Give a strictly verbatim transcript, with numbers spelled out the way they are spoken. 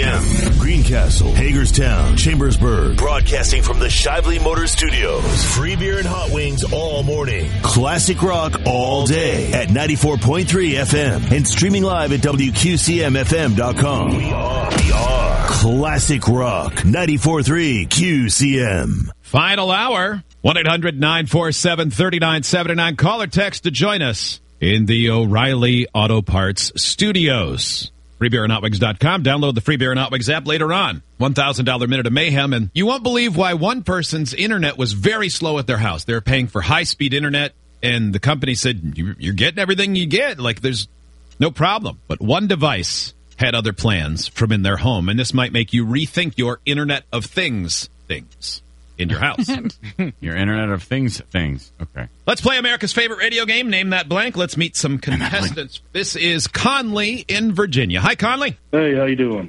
M. Greencastle, Hagerstown, Chambersburg. Broadcasting from the Shively Motor Studios. Free beer and hot wings all morning. Classic rock all day at ninety-four point three F M. And streaming live at W Q C M F M dot com. We are, we are Classic Rock ninety-four point three Q C M. Final hour. one eight hundred nine four seven three nine seven nine. Call or text to join us in the O'Reilly Auto Parts Studios. free beer and hot wings dot com. Download the Free Beer and Hot Wings app later on. one thousand dollars Minute of Mayhem. And you won't believe why one person's internet was very slow at their house. They're paying for high-speed internet, and the company said, you're getting everything you get. Like, there's no problem. But one device had other plans from in their home, and this might make you rethink your Internet of Things things in your house. Your Internet of Things things. Okay. Let's play America's favorite radio game. Name that blank. Let's meet some contestants. This is Conley in Virginia. Hi, Conley. Hey, how you doing?